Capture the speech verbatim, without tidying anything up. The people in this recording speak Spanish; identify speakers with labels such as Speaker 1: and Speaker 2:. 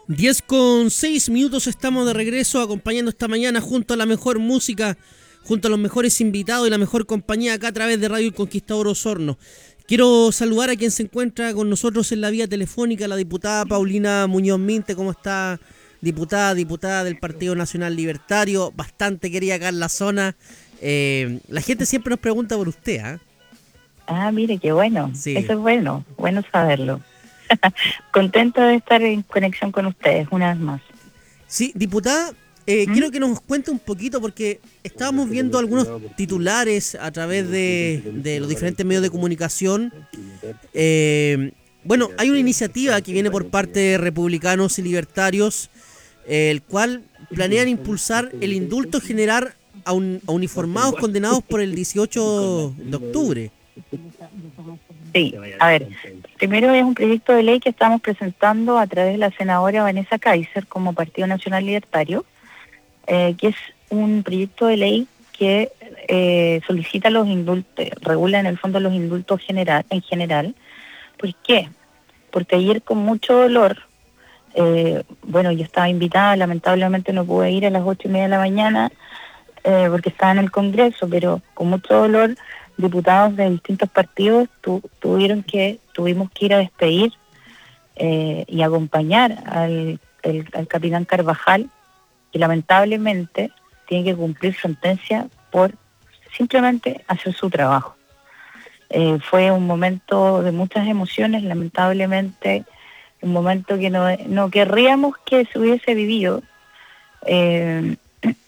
Speaker 1: Diez con seis minutos, estamos de regreso acompañando esta mañana junto a la mejor música, junto a los mejores invitados y la mejor compañía acá a través de Radio El Conquistador Osorno. Quiero saludar a quien se encuentra con nosotros en la vía telefónica, la diputada Paulina Muñoz Minte. ¿Cómo está, diputada, diputada del Partido Nacional Libertario? Bastante querida acá en la zona. Eh, la gente siempre nos pregunta por usted, ¿ah? ¿eh?
Speaker 2: Ah, mire, qué bueno.
Speaker 1: Sí.
Speaker 2: Eso es bueno, bueno saberlo. Contento de estar en conexión con ustedes una vez más.
Speaker 1: Sí, diputada, eh,
Speaker 2: ¿Mm?
Speaker 1: quiero que nos cuente un poquito porque estábamos viendo algunos titulares a través de, de los diferentes medios de comunicación. Eh, bueno, hay una iniciativa que viene por parte de republicanos y libertarios, eh, el cual planean impulsar el indulto general a, un, a uniformados condenados por el dieciocho de octubre.
Speaker 2: Sí, a ver, primero es un proyecto de ley que estamos presentando a través de la senadora Vanessa Kaiser como Partido Nacional Libertario, eh, que es un proyecto de ley que eh, solicita los indultos, regula en el fondo los indultos general, en general. ¿Por qué? Porque ayer con mucho dolor, eh, bueno, yo estaba invitada, lamentablemente no pude ir a las ocho y media de la mañana eh, porque estaba en el Congreso, pero con mucho dolor diputados de distintos partidos tu, tuvieron que tuvimos que ir a despedir eh, y acompañar al, el, al capitán Carvajal, que lamentablemente tiene que cumplir sentencia por simplemente hacer su trabajo. Eh, fue un momento de muchas emociones, lamentablemente un momento que no, no querríamos que se hubiese vivido, eh,